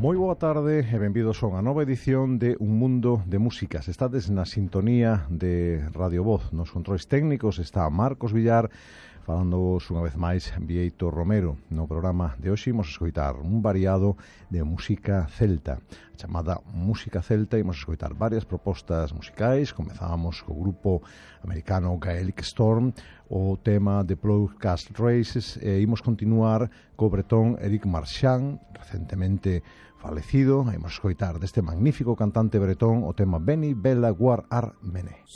Moi boa tarde e benvidos a unha nova edición de Un Mundo de Músicas. Estades na sintonía de Radio Voz. Nos controis técnicos está Marcos Villar, falándoos unha vez máis Bieito Romero. No programa de hoxe imos escoitar un variado de música celta. A chamada música celta, imos escoitar varias propostas musicais. Comezamos co grupo americano Gaelic Storm, o tema de Broadcast Races, e imos continuar co bretón Eric Marchand, recentemente falecido. Imos escoitar deste magnífico cantante bretón o tema Beni Bella Guar Ar Mene.